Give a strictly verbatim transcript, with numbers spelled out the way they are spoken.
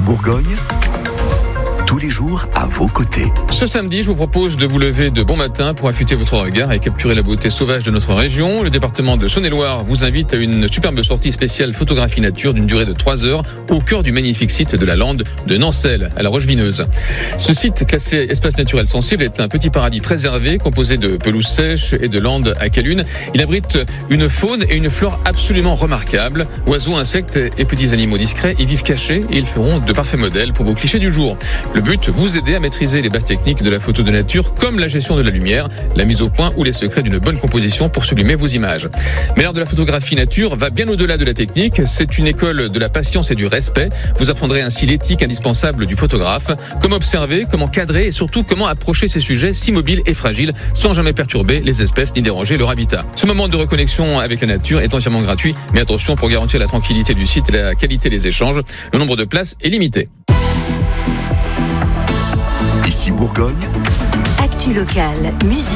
Bourgogne, tous les jours à vos côtés. Ce samedi, je vous propose de vous lever de bon matin pour affûter votre regard et capturer la beauté sauvage de notre région. Le département de Saône-et-Loire vous invite à une superbe sortie spéciale photographie nature d'une durée de trois heures au cœur du magnifique site de la lande de Nancelle, à la Roche-Vineuse. Ce site, classé espace naturel sensible, est un petit paradis préservé composé de pelouses sèches et de landes à calunes. Il abrite une faune et une flore absolument remarquables. Oiseaux, insectes et petits animaux discrets y vivent cachés et ils feront de parfaits modèles pour vos clichés du jour. Le but, vous aider à maîtriser les bases techniques de la photo de nature, comme la gestion de la lumière, la mise au point ou les secrets d'une bonne composition pour sublimer vos images. Mais l'art de la photographie nature va bien au-delà de la technique. C'est une école de la patience et du respect. Vous apprendrez ainsi l'éthique indispensable du photographe, comment observer, comment cadrer et surtout comment approcher ces sujets si mobiles et fragiles sans jamais perturber les espèces ni déranger leur habitat. Ce moment de reconnexion avec la nature est entièrement gratuit, mais attention, pour garantir la tranquillité du site et la qualité des échanges, le nombre de places est limité. Ici Bourgogne, Actu locale, musique.